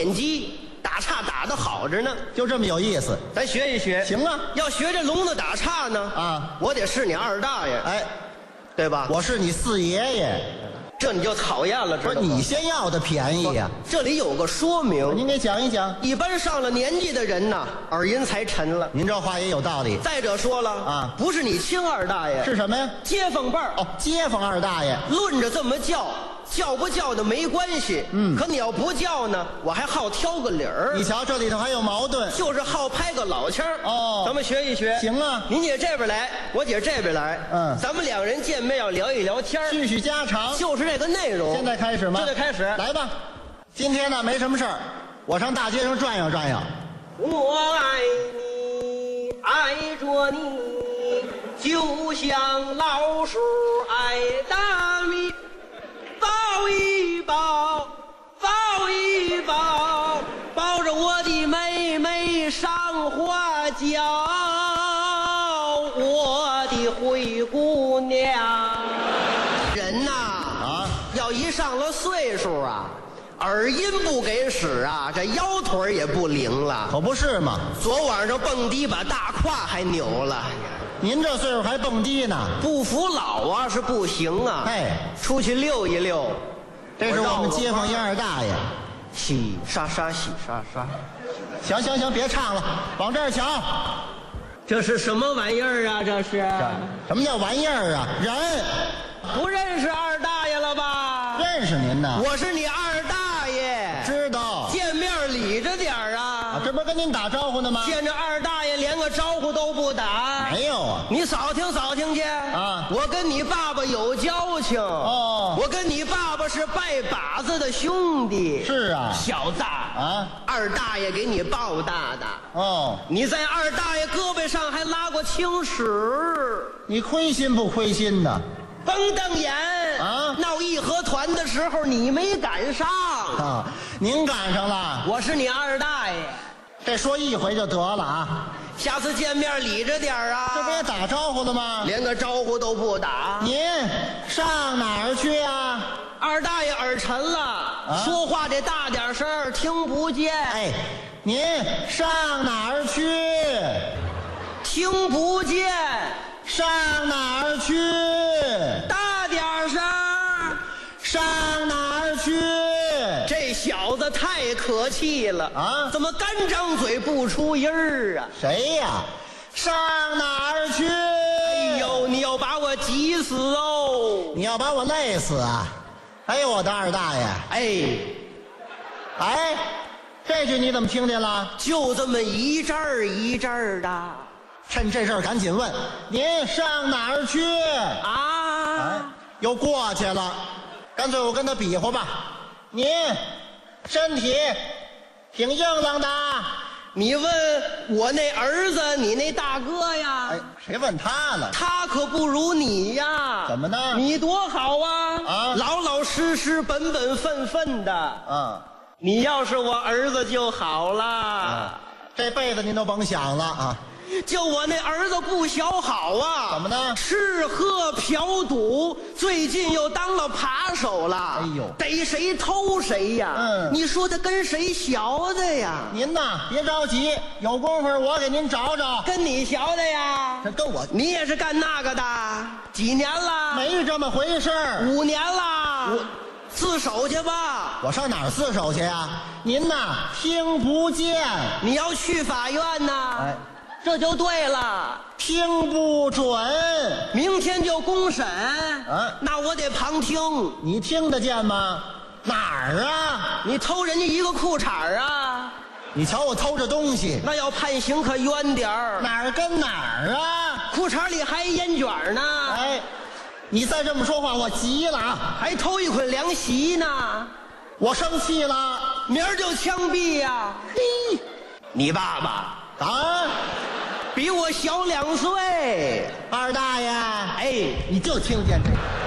点击，打岔打得好着呢， 就这么有意思。 咱学一学。 行啊， 要学这聋子打岔呢，我得是你二大爷， 哎， 对吧？ 我是你四爷爷， 这你就讨厌了，知道吗？ 不是你先要的便宜呀。 这里有个说明， 您给讲一讲。 一般上了年纪的人呐，耳音才沉了。 您这话也有道理。 再者说了不是你亲二大爷， 是什么呀？ 街坊辈儿。 哦，街坊二大爷。 论着这么叫，叫不叫的没关系。可你要不叫呢，我还好挑个理儿。 你瞧，这里头还有矛盾， 就是好拍个老腔儿。 哦， 咱们学一学。 行啊， 您姐这边来，我姐这边来。咱们两人见面要聊一聊天， 叙叙家常， 就是这个内容。 现在开始吗？ 现在开始， 来吧。今天呢没什么事儿，我上大街上转悠转悠。 我爱你，爱着你，就像老鼠爱大米。抱一抱，抱一抱，抱着我的妹妹上花轿，我的灰姑娘。人呐，要一上了岁数啊，耳音不给使啊，这腰腿也不灵了。 可不是嘛， 昨晚上蹦迪把大胯还扭了。 您这岁数还蹦迪呢？ 不服老啊是不行啊。 哎， 出去溜一溜。 这是我们街坊一二大爷。 洗刷刷，洗刷刷。 行行行，别唱了，往这儿瞧。 这是什么玩意儿啊？这是什么叫玩意儿啊？人不认识二大爷了吧？ 认识您呢。 我是你二大爷。 知道。 见面理着点儿啊。 这不是跟您打招呼呢吗？ 见着二大爷连个招呼都不打。 没有啊。 你扫听扫听去啊！我跟你爸爸有交情哦。 我跟你爸爸是拜把子的兄弟。 是啊。 小子啊，二大爷给你抱大的哦。 你在二大爷胳膊上还拉过青史， 你亏心不亏心呢？ 甭瞪眼啊！闹义和团的时候你没赶上啊，您赶上了。 我是你二大爷， 这说一回就得了啊。 下次见面理着点啊。 这不也打招呼了吗？ 连个招呼都不打。 您上哪儿去啊？ 二大爷耳沉了，说话得大点声，听不见。 哎，您上哪儿去？ 听不见。 上哪儿去？ 大点声。 上哪儿去？ 这小子太可气了啊！ 怎么干张嘴不出音儿啊？ 谁呀？上哪儿去？ 哎呦，你要把我急死哦！ 你要把我累死啊！哎呦，我的二大爷！哎，这句你怎么听见了？ 就这么一阵儿一阵儿的。 趁这事儿赶紧问，您上哪儿去啊？ 哎，又过去了。干脆我跟他比划吧。您身体挺硬朗的。 你问我那儿子，你那大哥呀？ 哎，谁问他了？ 他可不如你呀。 怎么呢？ 你多好啊！老老实实、本本分分的。你要是我儿子就好了。 这辈子您都甭想了啊！ 就我那儿子不小好啊！ 怎么呢？ 吃喝嫖赌，最近又当了扒手了。 哎呦， 逮谁偷谁呀！你说他跟谁学的呀？ 您呐，别着急，有功夫我给您找找。 跟你学的呀？ 这跟我， 你也是干那个的？几年了？ 没这么回事儿。 5年了。自首去吧。 我上哪儿自首去呀？您呐，听不见。 你要去法院呐？ 哎。 这就对了， 听不准， 明天就公审。那我得旁听。 你听得见吗？哪儿啊？ 你偷人家一个裤衩啊？ 你瞧我偷着东西， 那要判刑可冤点儿。 哪儿跟哪儿啊？ 裤衩里还烟卷呢。 哎，你再这么说话，我急了啊！ 还偷一捆凉席呢， 我生气了， 明儿就枪毙呀！嘿，你爸爸。比我小2岁， 二大爷， 哎， 你就听见这个。